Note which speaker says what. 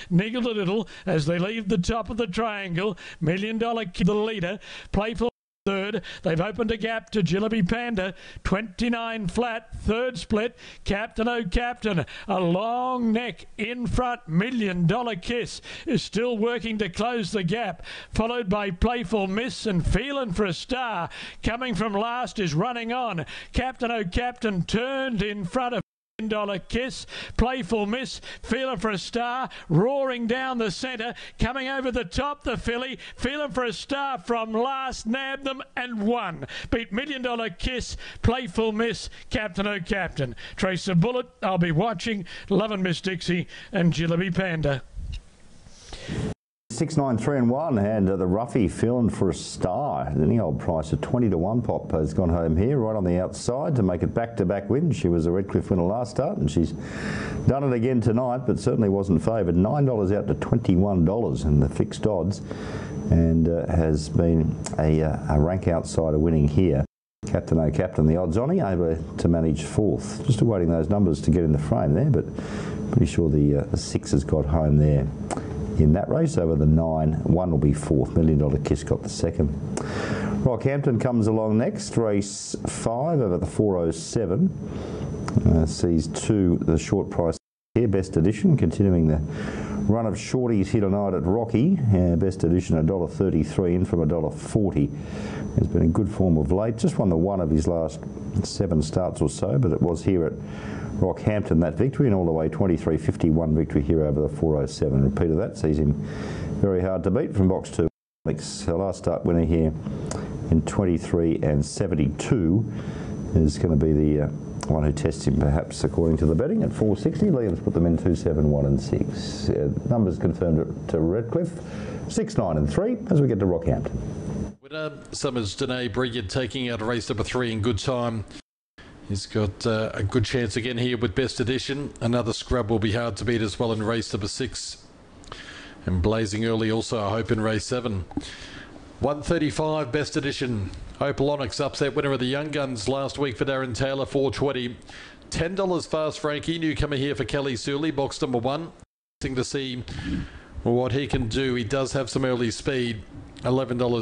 Speaker 1: niggled a little as they leave the top of the triangle. $1 Million the leader. Playful third. They've opened a gap to Jillaby Panda. 29 flat. Third split. Captain O'Captain. A long neck in front. $1 Million Kiss is still working to close the gap. Followed by Playful Miss and Feeling for a Star. Coming from last is running on. Captain O'Captain turned in front of $1 Million Kiss, Playful Miss, Feeling for a Star, roaring down the centre, coming over the top, the filly, Feeling for a Star from last, nabbed them and won. Beat $1 Million Kiss, Playful Miss, Captain O'Captain. Trace the Bullet, I'll be watching, Lovin' Miss Dixie and Jillaby Panda.
Speaker 2: 6, 9, 3 and 1, and the roughie Feeling for a Star. Any old price of 20 to 1 pop has gone home here, right on the outside to make it back-to-back wins. She was a Redcliffe winner last start, and she's done it again tonight, but certainly wasn't favoured. $9 out to $21 in the fixed odds, and has been a rank outsider winning here. Captain O'Captain, the odds on, able to manage fourth. Just awaiting those numbers to get in the frame there, but pretty sure the 6 has got home there. In that race over the 9, 1 will be fourth. $1 Million Kiss got the second. Rockhampton comes along next. Race 5 over the 407. Sees 2 the short price here. Best Edition continuing the run of shorties here tonight at Rocky. Best Edition $1.33 in from $1.40. Has been in good form of late. Just won the one of his last 7 starts or so, but it was here at Rockhampton that victory, and all the way 23.51 victory here over the 407. Repeat of that sees him very hard to beat from box 2. Alex, last start winner here in 23 and 72 is going to be the one who tests him perhaps according to the betting at 460. Liam's put them in 2, 7, 1 and 6. Numbers confirmed to Redcliffe 6, 9 and 3 as we get to Rockhampton.
Speaker 3: Winner Summers Danae Brilliant taking out race number 3 in good time. He's got a good chance again here with Best Edition. Another scrub will be hard to beat as well in race number 6. And blazing early also, I hope, in race 7. 135 Best Edition. Opal Onyx upset winner of the Young Guns last week for Darren Taylor, 420. $10 Fast Frankie, newcomer here for Kelly Suley, box number 1. To see what he can do. He does have some early speed. $11